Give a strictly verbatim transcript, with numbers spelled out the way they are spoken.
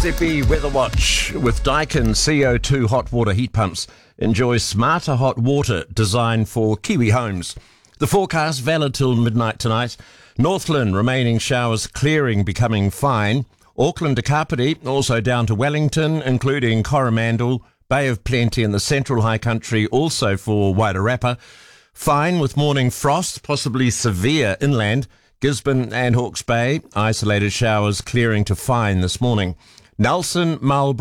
Z B Weather Watch with Daikin C O two hot water heat pumps. Enjoy smarter hot water designed for Kiwi homes. The forecast valid till midnight tonight. Northland remaining showers clearing, becoming fine. Auckland to Kapiti, also down to Wellington, including Coromandel, Bay of Plenty in the central high country, also for Wairarapa. Fine with morning frost, possibly severe inland. Gisborne and Hawke's Bay, isolated showers clearing to fine this morning. Nelson, Marlborough,